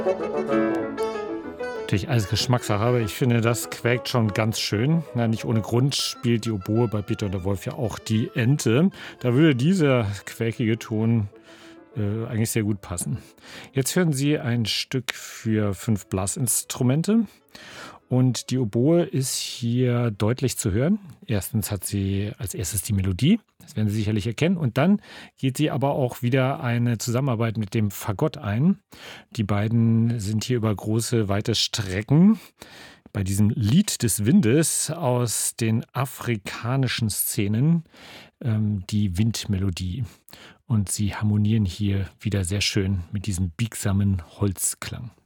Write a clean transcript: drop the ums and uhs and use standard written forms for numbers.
Natürlich alles Geschmackssache, aber ich finde, das quäkt schon ganz schön. Na, nicht ohne Grund spielt die Oboe bei Peter und der Wolf ja auch die Ente. Da würde dieser quäkige Ton eigentlich sehr gut passen. Jetzt hören Sie ein Stück für 5 Blasinstrumente. Und die Oboe ist hier deutlich zu hören. Erstens hat sie als erstes die Melodie, das werden Sie sicherlich erkennen. Und dann geht sie aber auch wieder eine Zusammenarbeit mit dem Fagott ein. Die beiden sind hier über große, weite Strecken bei diesem Lied des Windes aus den afrikanischen Szenen, die Windmelodie. Und sie harmonieren hier wieder sehr schön mit diesem biegsamen Holzklang.